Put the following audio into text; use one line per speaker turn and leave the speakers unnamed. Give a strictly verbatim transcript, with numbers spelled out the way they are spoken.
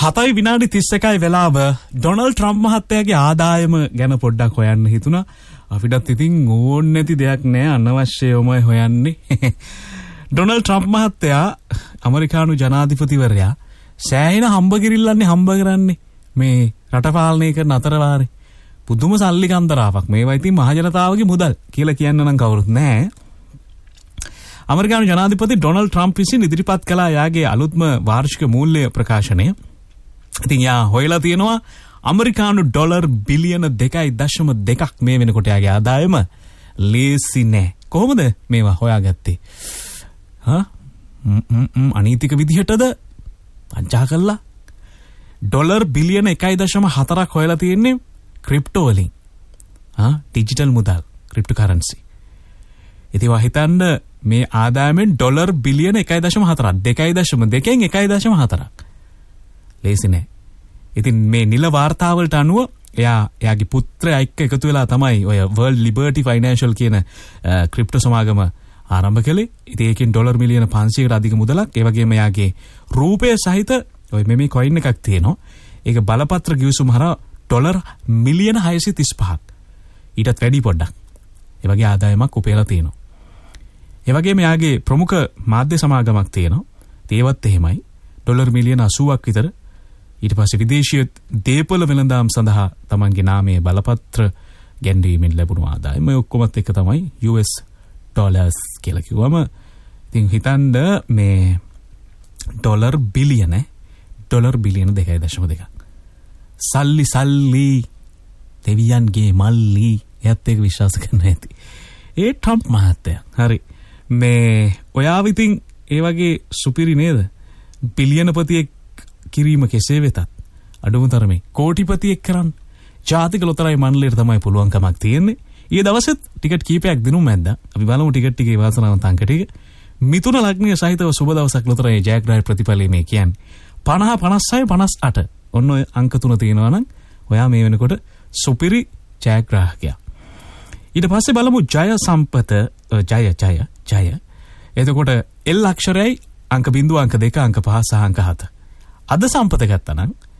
හතයි විනාඩි තිස් එකයි වෙලාව. ඩොනල්ඩ් ට්‍රම්ප් මහත්තයාගේ ආදායම ගැන පොඩ්ඩක් හොයන්න හිතුණා. අපිටත් ඉතින් ඕන නැති දෙයක් නෑ, අනවශ්‍යවමයි හොයන්නේ. ඩොනල්ඩ් ට්‍රම්ප් මහත්තයා ඇමරිකානු ජනාධිපතිවරයා සෑහෙන හම්බ කිරිල්ලන්නේ හම්බ කරන්නේ මේ රට පාලනය කරන අතරවාරේ. පුදුම සල්ලි කන්දරාවක්. මේවා ඉතින් මහජනතාවගේ මුදල් කියලා කියන්න නම් කවුරුත් නෑ. ඇමරිකානු ජනාධිපති ඩොනල්ඩ් ට්‍රම්ප් විසින් ඉදිරිපත් කළා යාගේ අලුත්ම වාර්ෂික මූල්‍ය ප්‍රකාශනය. ඉතින් යා හොයලා තියෙනවා ඇමරිකානු ඩොලර් බිලියන දෙකයි දශම දෙකක් මේ වෙනකොට යාගේ ආදායම. ලේසි නෑ. කොහොමද මේවා හොයාගත්තේ? හා අනීතික විදිහටද පංචා කළා? ඩොලර් බිලියන එකයි දශම හතරක් හොයලා තියෙන්නේ ක්‍රිප්ටෝ වලින්. හා ඩිජිටල් මුදල්, ක්‍රිප්ටෝ කරන්සි. ඉතින් හිතන්න මේ ආදායමෙන් ඩොලර් බිලියන එකයි දශම හතරක්, දෙකයි දශම දෙකෙන් එකයි දශම හතරක්. ලේසි නෑ. ඉතින් මේ නිල වාර්තාවලට අනුව එයා එයාගේ පුත්‍රයා එක්ක එකතු වෙලා තමයි ඔය World Liberty Financial කියන ක්‍රිප්ටෝ සමාගම ආරම්භ කළේ. ඉතින් ඒකෙන් ඩොලර් මිලියන පන්සීයකට අධික මුදලක්, ඒ වගේම එයාගේ රූපය සහිත ඔය මෙමි කොයින් එකක් තියෙනවා. ඒක බලපත්‍ර ගිවිසුම හරහා ඩොලර් මිලියන හයසිය තිස් පහක්. ඊටත් වැඩි පොඩ්ඩක්. ඒ වගේ ආදායමක් උපයලා තියෙනවා. ඒ වගේම එයාගේ ප්‍රමුඛ මාධ්‍ය සමාගමක් තියෙනවා. ඒවත් එහෙමයි. ඩොලර් මිලියන අසූවක් විතර. ඊට පස්සේ විදේශීය දේපොළ වෙළඳාම් සඳහා තමන්ගේ නාමයේ බලපත්‍ර ගැන්වීමෙන් ලැබුණු ආදායම මේ ඔක්කොමත් එක තමයි යූ එස් ඩොලර්ස් කියලා කිව්වම ඉතින් හිතන්න මේ ඩොලර් බිලියන ඩොලර් බිලියන දෙකයි දශම දෙකක්. සල්ලි සල්ලි දෙවියන්ගේ මල්ලි. එයත් ඒක විශ්වාස කරන්න ඇති. ඒ ට්‍රම්ප් මහත්තයා. හරි. මේ ඔයාව ඉතින් ඒ වගේ සුපිරි නේද? බිලියනපතියෙක් කිරීම කෙසේ වෙතත් අඩුම තරමේ කෝටිපතියෙක් කරන්න ජාතික ලොතරැයි මණ්ඩලයට තමයි පුළුවන්කමක් තියෙන්නේ. ඊයේ දවසෙත් ටිකට් කීපයක් දිනුම් මැද්දා. අපි බලමු ටිකට් ටිකේ වාසනාවන්ත අංක ටික. මිථුන ලග්නය සහිතව සුබ දවසක් ලොතරැයි ජයග්‍රහී ප්‍රතිඵලය මේ කියන්නේ. පනහ පනස් හය පනස් අට. ඔන්න ඔය අංක තුන තියෙනවා නම් ඔයා මේ වෙනකොට සුපිරි ජයග්‍රාහකයා. ඊට පස්සේ බලමු ජය සම්පත ජය ජය ජය. එතකොට එල් අක්ෂරයයි අංක බිංදුව අංක දෙක අංක පහ සහ අංක හත. අද සම්පත ගත්තා නම්